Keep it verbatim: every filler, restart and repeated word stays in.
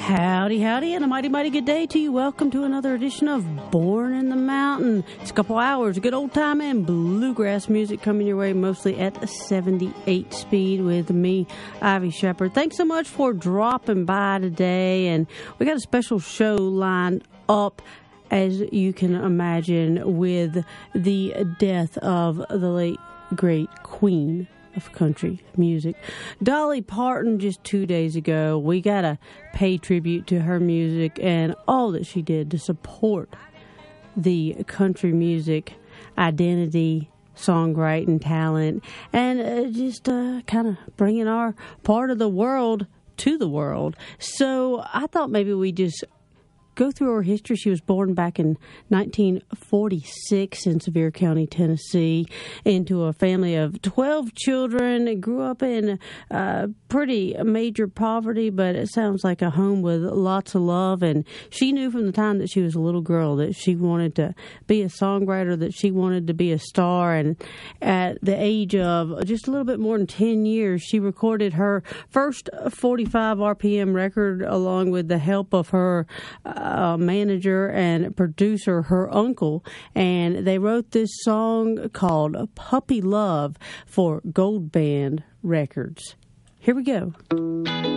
Howdy, howdy, and a mighty, mighty good day to you. Welcome to another edition of Born in the Mountain. It's a couple hours of good old time and bluegrass music coming your way, mostly at seventy-eight speed with me, Ivy Shepherd. Thanks so much for dropping by today, and we got a special show lined up, as you can imagine, with the death of the late, great Queen of country music, Dolly Parton. Just two days ago, we gotta pay tribute to her music and all that she did to support the country music identity, songwriting talent, and uh, just uh, kind of bringing our part of the world to the world. So I thought maybe we just go through her history. She was born back in nineteen forty-six in Sevier County, Tennessee, into a family of twelve children. Grew up in uh, pretty major poverty, but it sounds like a home with lots of love. And she knew from the time that she was a little girl that she wanted to be a songwriter, that she wanted to be a star. And at the age of just a little bit more than ten years, she recorded her first forty-five R P M record along with the help of her uh, Uh, manager and producer, her uncle, and they wrote this song called Puppy Love for Gold Band Records. Here we go.